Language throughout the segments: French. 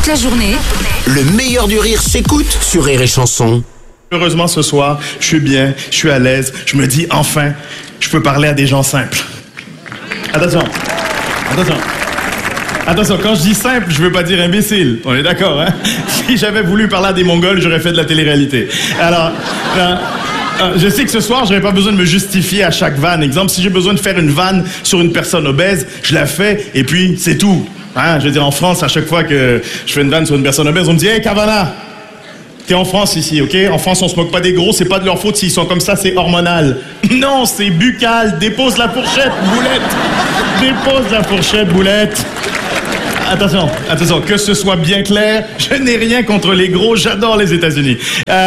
Toute la journée, Le meilleur du rire s'écoute sur Rire et Chanson. Heureusement, ce soir, je suis bien, je suis à l'aise. Je me dis, enfin, je peux parler à des gens simples. Attention. Attention, quand je dis simple, je veux pas dire imbécile. On est d'accord, hein? Si j'avais voulu parler à des Mongols, j'aurais fait de la télé-réalité. Alors, je sais que ce soir, j'aurais pas besoin de me justifier à chaque vanne. Exemple, si j'ai besoin de faire une vanne sur une personne obèse, je la fais et puis c'est tout. Hein? Je veux dire, en France, à chaque fois que je fais une vanne sur une personne obèse, on me dit « Hey, Cavana, t'es en France ici, ok? En France, on se moque pas des gros, c'est pas de leur faute s'ils sont comme ça, c'est hormonal. » Non, c'est buccal. Dépose la fourchette, boulette. Dépose la fourchette, boulette. Attention, que ce soit bien clair, je n'ai rien contre les gros, j'adore les États-Unis.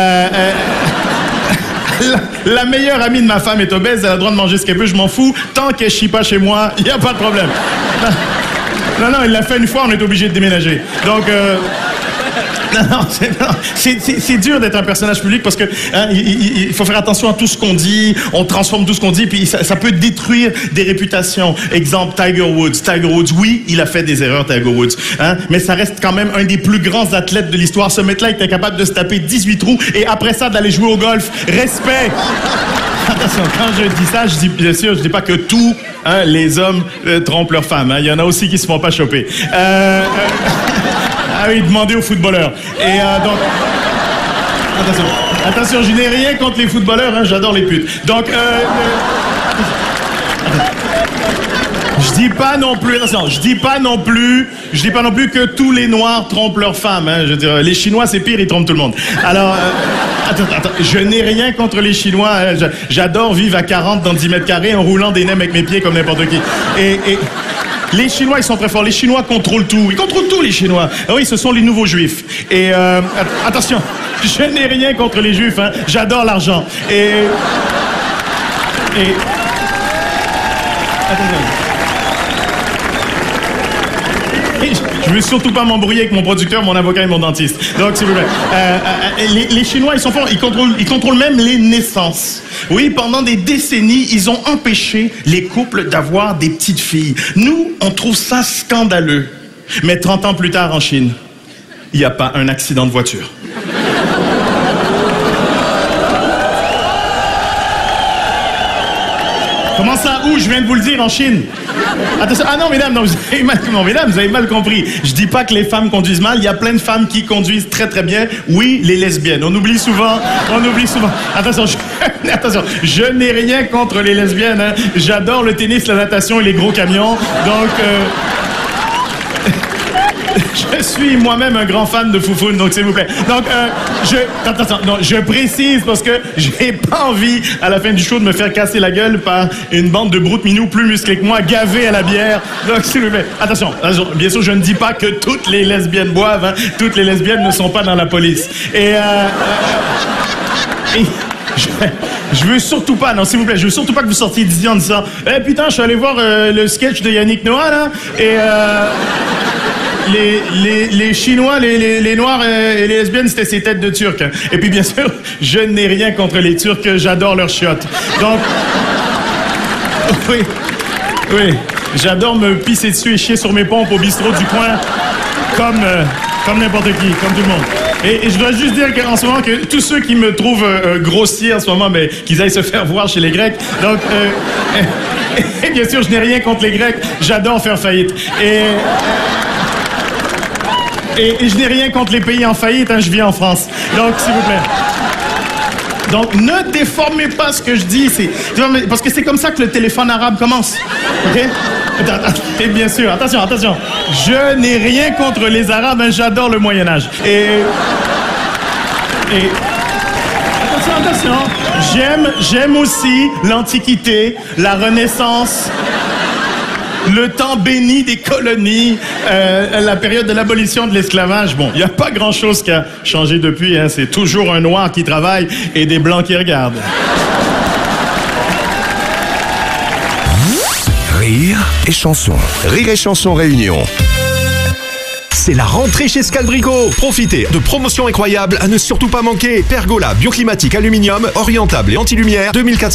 La meilleure amie de ma femme est obèse, elle a le droit de manger ce qu'elle veut, je m'en fous. Tant qu'elle chie pas chez moi, il n'y a pas de problème. Non, il l'a fait une fois, on est obligé de déménager. Donc, c'est dur d'être un personnage public parce que hein, il faut faire attention à tout ce qu'on dit, on transforme tout ce qu'on dit, puis ça peut détruire des réputations. Exemple, Tiger Woods. Tiger Woods, oui, il a fait des erreurs, Tiger Woods, hein, mais ça reste quand même un des plus grands athlètes de l'histoire. Ce mec-là était capable de se taper 18 trous et après ça d'aller jouer au golf. Respect! Attention, quand je dis ça, je dis bien sûr, je dis pas que tous les hommes trompent leurs femmes. Hein. Il y en a aussi qui se font pas choper. Ah oui, demandez aux footballeurs. Et donc... Attention, je n'ai rien contre les footballeurs, hein, j'adore les putes. Donc, je dis pas non plus que tous les Noirs trompent leurs femmes. Hein. Je veux dire, les Chinois, c'est pire, ils trompent tout le monde. Alors, attends, je n'ai rien contre les Chinois. Hein. J'adore vivre à 40 dans 10 mètres carrés en roulant des nems avec mes pieds comme n'importe qui. Et les Chinois, ils sont très forts. Les Chinois contrôlent tout. Ils contrôlent tout, les Chinois. Ah oui, ce sont les nouveaux Juifs. Et attention, je n'ai rien contre les Juifs. Hein. J'adore l'argent. Et attention. Je veux surtout pas m'embrouiller avec mon producteur, mon avocat et mon dentiste. Donc, s'il vous plaît. Les Chinois, ils sont forts. Ils contrôlent même les naissances. Oui, pendant des décennies, ils ont empêché les couples d'avoir des petites filles. Nous, on trouve ça scandaleux. Mais 30 ans plus tard, en Chine, il n'y a pas un accident de voiture. Comment ça? Où? Je viens de vous le dire, en Chine. Attention. Ah non, mesdames, vous avez mal compris. Je dis pas que les femmes conduisent mal. Il y a plein de femmes qui conduisent très, très bien. Oui, les lesbiennes. On oublie souvent. Attention, je n'ai rien contre les lesbiennes. Hein. J'adore le tennis, la natation et les gros camions. Donc, je suis moi-même un grand fan de foufoune, donc s'il vous plaît. Donc, je précise parce que j'ai pas envie, à la fin du show, de me faire casser la gueule par une bande de broutes-minous plus musclés que moi, gavés à la bière. Donc, s'il vous plaît, attention. Bien sûr, je ne dis pas que toutes les lesbiennes boivent. Hein. Toutes les lesbiennes ne sont pas dans la police. Je veux surtout pas, non, s'il vous plaît, je veux surtout pas que vous sortiez d'ici en disant « Eh putain, je suis allé voir le sketch de Yannick Noah, là, et les Chinois, les Noirs et les lesbiennes, c'était ces têtes de Turcs. Hein. Et puis, bien sûr, je n'ai rien contre les Turcs, j'adore leurs chiottes. Donc, oui, j'adore me pisser dessus et chier sur mes pompes au bistrot du coin, comme n'importe qui, comme tout le monde. Et je dois juste dire qu'en ce moment, que tous ceux qui me trouvent grossier en ce moment, mais qu'ils aillent se faire voir chez les Grecs. Donc, et bien sûr, je n'ai rien contre les Grecs. J'adore faire faillite. Et je n'ai rien contre les pays en faillite. Hein, je vis en France. Donc, s'il vous plaît. Donc, ne déformez pas ce que je dis. Parce que c'est comme ça que le téléphone arabe commence. OK? Et bien sûr, attention. Je n'ai rien contre les Arabes, hein, j'adore le Moyen-Âge. Attention. J'aime aussi l'Antiquité, la Renaissance, le temps béni des colonies, la période de l'abolition de l'esclavage. Bon, il n'y a pas grand-chose qui a changé depuis. Hein, c'est toujours un noir qui travaille et des blancs qui regardent. Rire et chanson. Rire et chanson réunion. c'est la rentrée chez Scalbrico. Profitez de promotions incroyables à ne surtout pas manquer. Pergola bioclimatique aluminium, orientable et anti-lumière,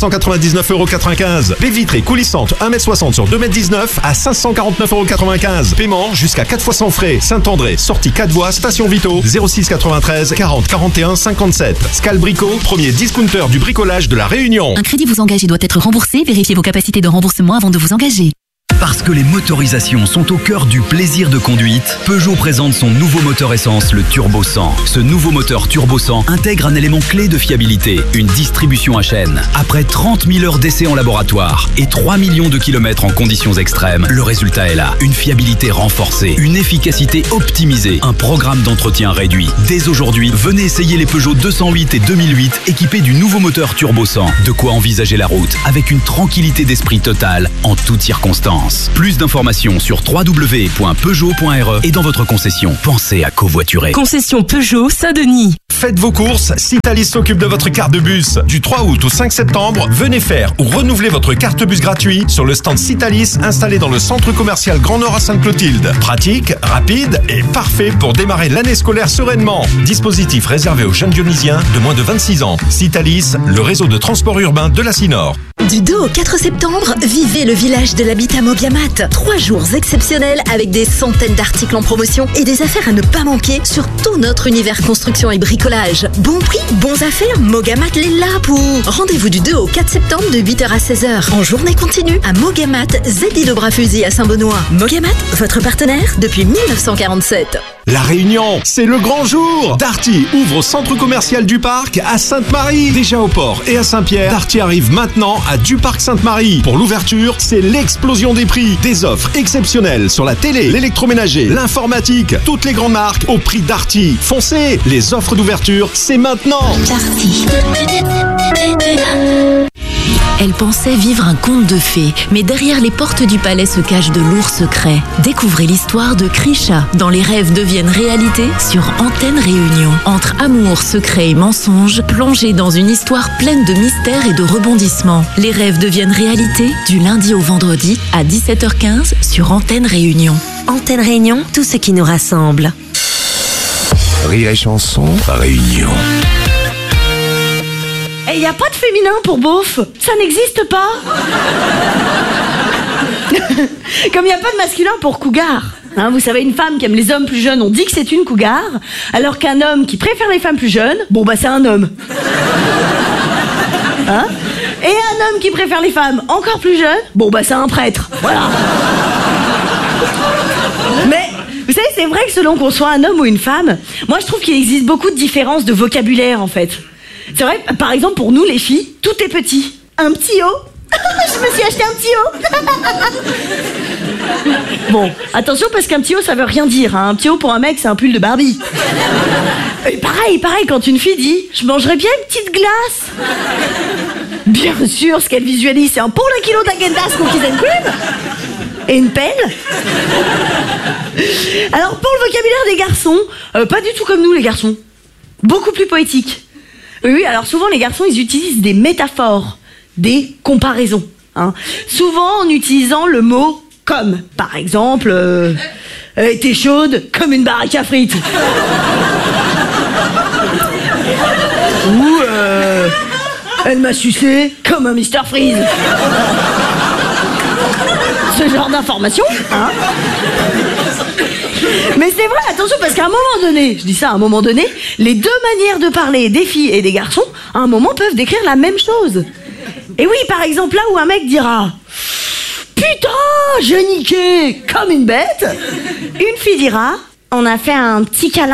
2499,95 €. Baie vitrée coulissante 1m60 sur 2m19 à 549,95 €. Paiement jusqu'à 4 fois sans frais. Saint-André, sortie 4 voies, station Vito, 06 93 40 41 57. Scalbrico, premier discounter du bricolage de la Réunion. Un crédit vous engage et doit être remboursé. Vérifiez vos capacités de remboursement avant de vous engager. Parce que les motorisations sont au cœur du plaisir de conduite, Peugeot présente son nouveau moteur essence, le Turbo 100. Ce nouveau moteur Turbo 100 intègre un élément clé de fiabilité, une distribution à chaîne. Après 30 000 heures d'essai en laboratoire et 3 millions de kilomètres en conditions extrêmes, le résultat est là. Une fiabilité renforcée, une efficacité optimisée, un programme d'entretien réduit. Dès aujourd'hui, venez essayer les Peugeot 208 et 2008 équipés du nouveau moteur Turbo 100. De quoi envisager la route avec une tranquillité d'esprit totale en toutes circonstances. Plus d'informations sur www.peugeot.re et dans votre concession. Pensez à covoiturer. Concession Peugeot Saint-Denis. Faites vos courses, Citalis s'occupe de votre carte de bus. Du 3 août au 5 septembre, venez faire ou renouveler votre carte bus gratuit sur le stand Citalis installé dans le centre commercial Grand Nord à Sainte-Clotilde. Pratique, rapide et parfait pour démarrer l'année scolaire sereinement. Dispositif réservé aux jeunes dionysiens de moins de 26 ans. Citalis, le réseau de transport urbain de la Cinor. Du 2 au 4 septembre, vivez le village de l'habitat Mogamat. 3 jours exceptionnels avec des centaines d'articles en promotion et des affaires à ne pas manquer sur tout notre univers construction et bricolage. Bon prix, bons affaires, Mogamat l'est là pour. Rendez-vous du 2 au 4 septembre de 8h à 16h en journée continue à Mogamat, ZI de Bras-Fusil à Saint-Benoît. Mogamat, votre partenaire depuis 1947. La Réunion, c'est le grand jour. Darty ouvre au centre commercial du Parc à Sainte-Marie. Déjà au port et à Saint-Pierre, Darty arrive maintenant à du Parc Sainte-Marie. Pour l'ouverture, c'est l'explosion des prix. Des offres exceptionnelles sur la télé, l'électroménager, l'informatique, toutes les grandes marques au prix Darty. Foncez, les offres d'ouverture, c'est maintenant. Darty. Elle pensait vivre un conte de fées, mais derrière les portes du palais se cache de lourds secrets. Découvrez l'histoire de Krisha dans Les rêves deviennent réalité sur Antenne Réunion. Entre amour, secret et mensonge, plongez dans une histoire pleine de mystères et de rebondissements. Les rêves deviennent réalité du lundi au vendredi à 17h15 sur Antenne Réunion. Antenne Réunion, tout ce qui nous rassemble. Rire et chanson, Réunion. Et y a pas de féminin pour beauf, ça n'existe pas. Comme y a pas de masculin pour cougar. Hein, vous savez, une femme qui aime les hommes plus jeunes, on dit que c'est une cougar, alors qu'un homme qui préfère les femmes plus jeunes, bon bah c'est un homme. Hein? Et un homme qui préfère les femmes encore plus jeunes, bon bah c'est un prêtre. Voilà. Mais vous savez, c'est vrai que selon qu'on soit un homme ou une femme, moi je trouve qu'il existe beaucoup de différences de vocabulaire en fait. C'est vrai, par exemple, pour nous, les filles, tout est petit. Un petit haut. Je me suis acheté un petit haut. Bon, attention, parce qu'un petit haut, ça veut rien dire. Hein. Un petit haut, pour un mec, c'est un pull de Barbie. Et pareil, quand une fille dit « Je mangerais bien une petite glace ». Bien sûr, ce qu'elle visualise, c'est un pôle 1 kilo d'Agendas cookies and cream. Et une pelle. Alors, pour le vocabulaire des garçons, pas du tout comme nous, les garçons. Beaucoup plus poétique. Oui, alors souvent les garçons ils utilisent des métaphores, des comparaisons, hein. Souvent en utilisant le mot comme, par exemple, t'es chaude comme une baraque à frites. Ou elle m'a sucé comme un Mr Freeze. Ce genre d'information, hein. Mais c'est vrai, attention, parce qu'à un moment donné, je dis ça à un moment donné, les deux manières de parler des filles et des garçons, à un moment, peuvent décrire la même chose. Et oui, par exemple, là où un mec dira « Putain, j'ai niqué comme une bête », une fille dira « On a fait un petit câlin ».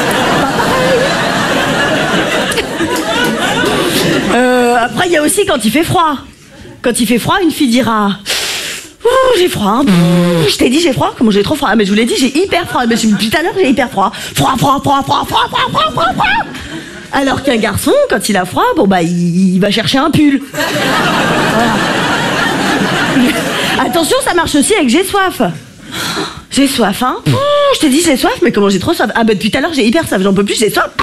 Après, il y a aussi quand il fait froid. Quand il fait froid, une fille dira « j'ai froid. Je t'ai dit j'ai froid. Comment j'ai trop froid? Mais je vous l'ai dit, j'ai hyper froid. Mais depuis tout à l'heure, j'ai hyper froid. Froid. Alors qu'un garçon, quand il a froid, bon bah il va chercher un pull. Voilà. Attention, ça marche aussi avec j'ai soif. J'ai soif, hein. Je t'ai dit j'ai soif, mais comment j'ai trop soif? Ah bah depuis tout à l'heure, j'ai hyper soif. J'en peux plus, j'ai soif.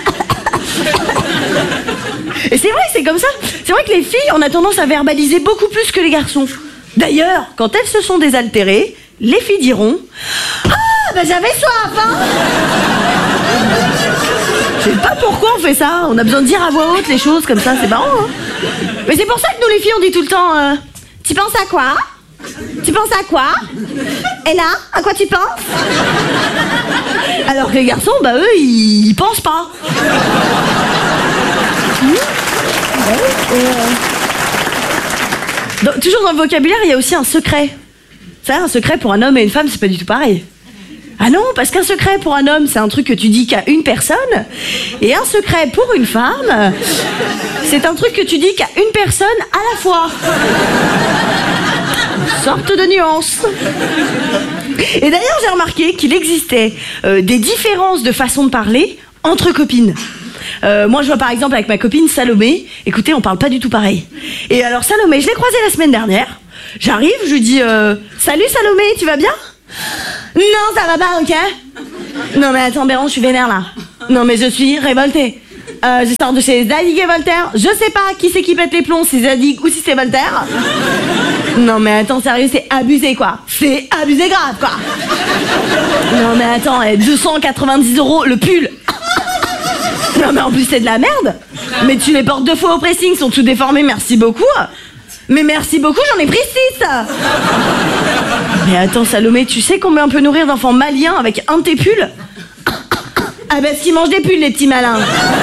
Et c'est vrai, c'est comme ça. C'est vrai que les filles, on a tendance à verbaliser beaucoup plus que les garçons. D'ailleurs, quand elles se sont désaltérées, les filles diront « Ah, bah j'avais soif, hein. Je sais pas pourquoi on fait ça. On a besoin de dire à voix haute les choses comme ça, c'est marrant, hein. Mais c'est pour ça que nous les filles on dit tout le temps tu penses à quoi? Tu penses à quoi? Et là, à quoi tu penses? Alors que les garçons, bah eux, ils pensent pas. Donc, toujours dans le vocabulaire, il y a aussi un secret. C'est un secret pour un homme et une femme, c'est pas du tout pareil. Ah non, parce qu'un secret pour un homme, c'est un truc que tu dis qu'à une personne, et un secret pour une femme, c'est un truc que tu dis qu'à une personne à la fois. Sorte de nuance. Et d'ailleurs, j'ai remarqué qu'il existait des différences de façon de parler entre copines. Moi, je vois par exemple avec ma copine Salomé, écoutez, on parle pas du tout pareil. Et alors Salomé, je l'ai croisée la semaine dernière. J'arrive, je lui dis salut Salomé, tu vas bien? Non, ça va pas, ok? Non mais attends Béron, je suis vénère là. Non mais je suis révoltée. Je sors de chez Zadig et Voltaire. Je sais pas qui c'est qui pète les plombs, si Zadig ou si c'est Voltaire. Non mais attends, sérieux, c'est abusé quoi. C'est abusé grave quoi. Non mais attends, 290 € le pull. Non mais en plus c'est de la merde. Mais tu les portes 2 fois au pressing, sont tout déformés, merci beaucoup. Mais merci beaucoup, j'en ai pris 6. Mais attends Salomé, tu sais combien on peut nourrir d'enfants maliens avec un de tes pulls? Ah bah s'ils mangent des pulls les petits malins.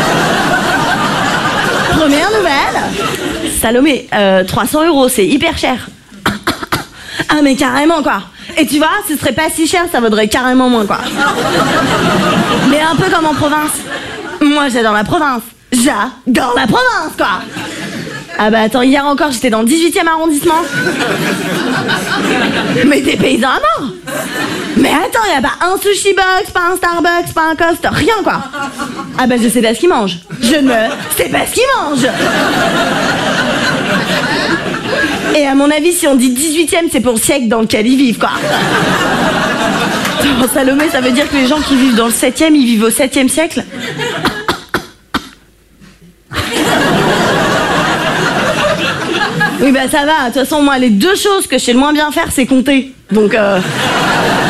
Première nouvelle. Salomé, 300 €, c'est hyper cher. Ah mais carrément quoi. Et tu vois, ce serait pas si cher, ça vaudrait carrément moins quoi. Mais un peu comme en province. Moi j'adore la province. J'adore la province quoi. Ah bah attends, hier encore j'étais dans le 18e arrondissement. Mais des paysans à mort. Mais attends, y a pas un sushi box, pas un Starbucks, pas un Costa, rien quoi. Ah bah je sais pas ce qu'ils mangent. Je ne sais pas ce qu'ils mangent. Et à mon avis, si on dit 18e, c'est pour le siècle dans lequel ils vivent quoi. Attends, Salomé, ça veut dire que les gens qui vivent dans le 7e, ils vivent au 7e siècle? Oui bah ça va, de toute façon moi les 2 choses que je sais le moins bien faire c'est compter. Donc